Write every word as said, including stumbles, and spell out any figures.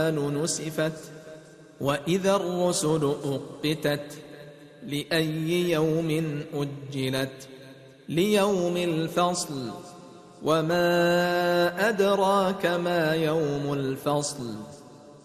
نسفت وإذا الرسل أقتت لأي يوم أجلت ليوم الفصل وما أدراك ما يوم الفصل